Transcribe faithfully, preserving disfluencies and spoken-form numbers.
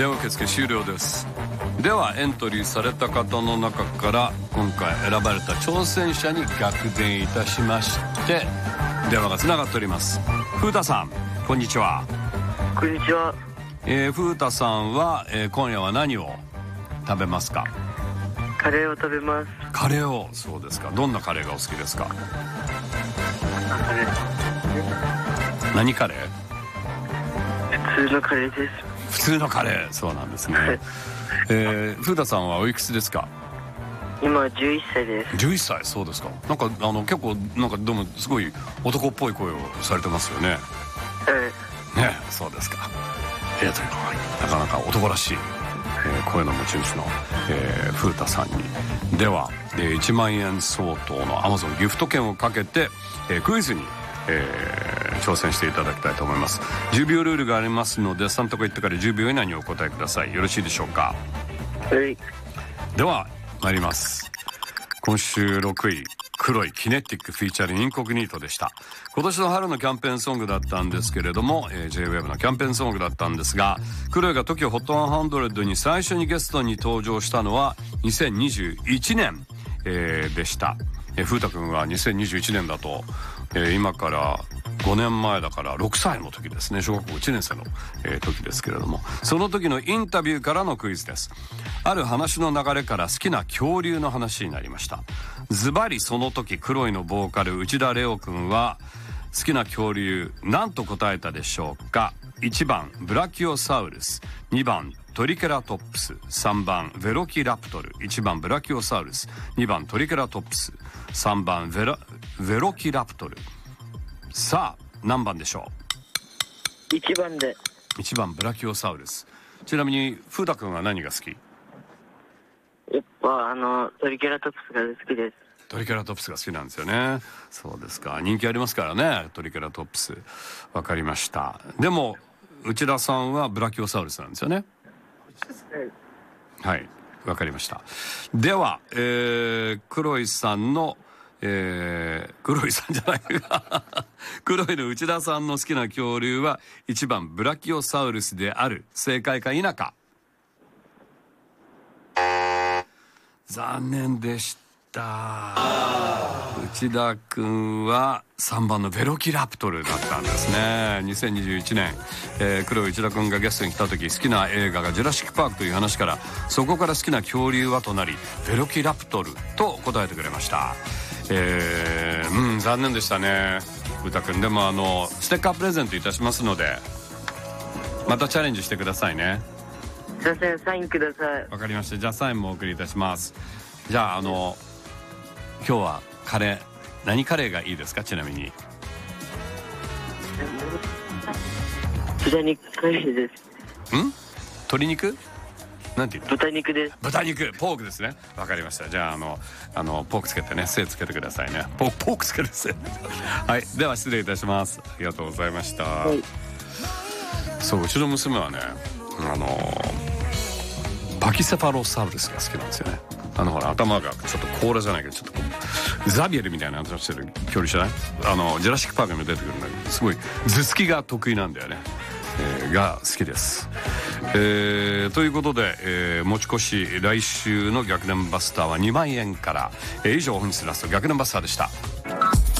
で受付終了です。ではエントリーされた方の中から今回選ばれた挑戦者に逆伝いたしまして電話がつながっております。風太さん、こんにちは。 こんにちは。 えー、風太さんは、えー、今夜は何を食べますか？ カレーを食べます。 カレーを。そうですか。どんなカレーがお好きですか？ カレー。 何カレー？普通のカレーです。 普通のカレー。そうなんですね。はい。えー、風太さんはおいくつですか？ 今じゅういっさいです。 じゅういっさい。そうですか。なんかあの結構なんかでもすごい男っぽい声をされてますよね。 はい。 ね、そうですか。えー、というのはなかなか男らしい、えー、声の持ち主の、えー、風太さんにでは、えー、いちまんえん相当の Amazon ギフト券をかけて、えー、クイズに、えー、挑戦していただきたいと思います。じゅうびょうルールがありますのでさん択言ってからじゅうびょう以内にお答えください。よろしいでしょうか？ はい。 では参ります。今週ろくい、黒いキネティックフィーチャリングインコグニートでした。今年の春のキャンペーンソングだったんですけれども、えー、ジェイウェーブ のキャンペーンソングだったんですが、黒いが トキオホットハンドレッド に最初にゲストに登場したのはにせんにじゅういちねん、えー、でした。えー、風太くんはにせんにじゅういちねんだと、えー、今からごねんまえだからろくさいの時ですね。小学校いちねん生の、えー、時ですけれども、その時のインタビューからのクイズです。ある話の流れから好きな恐竜の話になりました。ズバリその時黒いのボーカル内田レオくんは好きな恐竜何と答えたでしょうか？いちばんブラキオサウルス、にばんトリケラトプス、さんばんヴェロキラプトル。いちばんブラキオサウルス、にばんトリケラトプス、さんばんヴェロ、ヴェロキラプトル。さあ何番でしょう？いちばんで。 いちばんブラキオサウルス。ちなみに風太くんは何が好き？ やっぱあのトリケラトプスが好きです。 トリケラトプスが好きなんですよね。そうですか。人気ありますからね、トリケラトプス。わかりました。でも内田さんはブラキオサウルスなんですよね。はい、わかりました。では、えー、黒井さんのえー、黒井さんじゃないか黒いの内田さんの好きな恐竜はいちばんブラキオサウルスである。正解か否か？残念でした。内田くんはさんばんのベロキラプトルだったんですね。にせんにじゅういちねん、えー、黒い内田くんがゲストに来た時好きな映画がジュラシックパークという話から、そこから好きな恐竜はとなりベロキラプトルと答えてくれました。えー、うん、残念でしたね歌くん。でもあのステッカープレゼントいたしますのでまたチャレンジしてくださいね。 すいません、サインください。 わかりました。じゃあサインもお送りいたします。じゃああの今日はカレー何カレーがいいですか？ちなみに豚肉カレーです。 ん？鶏肉？なんて言った？ 豚肉です。 豚肉、ポークですね。わかりました。じゃああのあのポークつけてね、背つけてくださいね。ポーポークつける背はい。では失礼いたします。ありがとうございました。はい、そう、うちの娘はね、あのパキセファロサウルスが好きなんですよね。あのほら頭がちょっと甲羅じゃないけどちょっとこうザビエルみたいな話してる恐竜じゃない？あのジュラシックパークにも出てくるんだけどすごい頭突きが得意なんだよね。えー、が好きです。えー、ということで、えー、持ち越し来週の逆転バスターはにまんえんから、えー、以上本日ラスト逆転バスターでした。